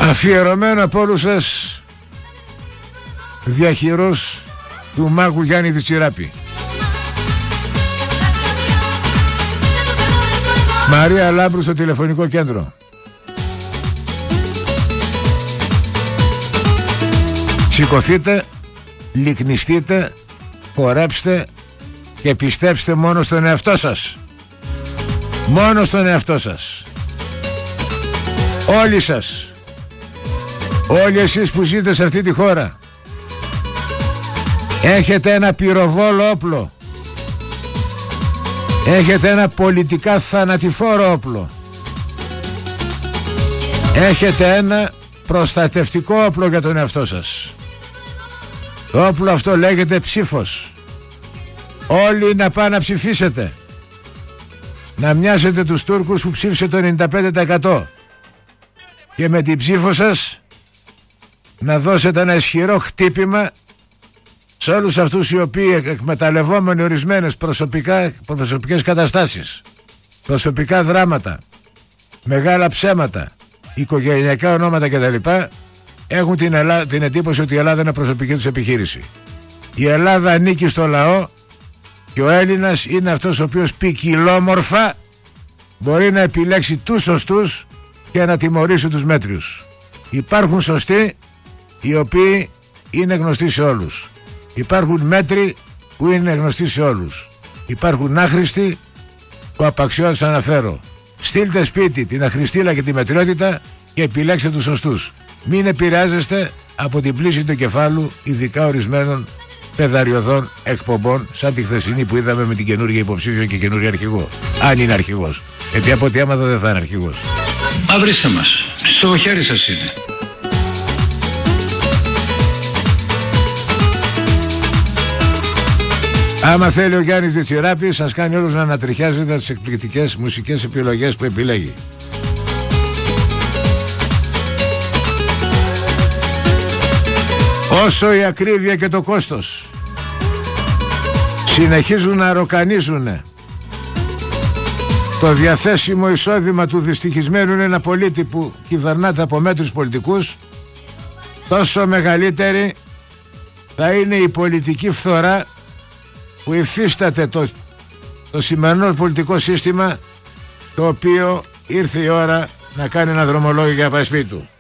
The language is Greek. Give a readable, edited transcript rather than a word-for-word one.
Αφιερωμένο από όλους σας διαχειρός του μάγου Γιάννη Διτσιράπη. Μαρία Λάμπρου στο τηλεφωνικό κέντρο. Σηκωθείτε, λυκνιστείτε, χορέψτε και πιστέψτε μόνο στον εαυτό σας. Μόνο στον εαυτό σας. Όλοι σας. Όλοι εσείς που ζείτε σε αυτή τη χώρα έχετε ένα πυροβόλο όπλο. Έχετε ένα πολιτικά θανατηφόρο όπλο. Έχετε ένα προστατευτικό όπλο για τον εαυτό σας. Το όπλο αυτό λέγεται ψήφος. Όλοι να πάνε να ψηφίσετε. Να μοιάσετε τους Τούρκους που ψήφισε το 95%. Και με την ψήφο σας να δώσετε ένα ισχυρό χτύπημα σε όλους αυτούς οι οποίοι εκμεταλλευόμενοι ορισμένες προσωπικές καταστάσεις, προσωπικά δράματα, μεγάλα ψέματα, οικογενειακά ονόματα κτλ. Έχουν την εντύπωση ότι η Ελλάδα είναι προσωπική τους επιχείρηση. Η Ελλάδα ανήκει στο λαό και ο Έλληνας είναι αυτός ο οποίος ποικιλόμορφα μπορεί να επιλέξει τους σωστούς και να τιμωρήσει τους μέτριους. Υπάρχουν σωστοί οι οποίοι είναι γνωστοί σε όλους. Υπάρχουν μέτροι που είναι γνωστοί σε όλους. Υπάρχουν άχρηστοι που απαξιών σας αναφέρω. Στείλτε σπίτι την αχρηστήλα και τη μετριότητα και επιλέξτε τους σωστούς. Μην επηρεάζεστε από την πλήση του κεφάλου, ειδικά ορισμένων πεδαριωδών εκπομπών, σαν τη χθεσινή που είδαμε με την καινούργια υποψήφιο και καινούργια αρχηγό. Αν είναι αρχηγός. Γιατί από ό,τι έμαθα δεν θα είναι αρχηγός. Βρίστε μας. Στο χέρι σας είναι. Άμα θέλει ο Γιάννης Διτσιράπης, σας κάνει όλους να ανατριχιάζετε τις εκπληκτικές μουσικές επιλογές που επιλέγει. Όσο η ακρίβεια και το κόστος συνεχίζουν να ροκανίζουν το διαθέσιμο εισόδημα του δυστυχισμένου ένα πολίτη που κυβερνάται από μέτρους πολιτικούς, τόσο μεγαλύτερη θα είναι η πολιτική φθορά που υφίσταται το σημερινό πολιτικό σύστημα, το οποίο ήρθε η ώρα να κάνει ένα δρομολόγιο για να πάει σπίτι του.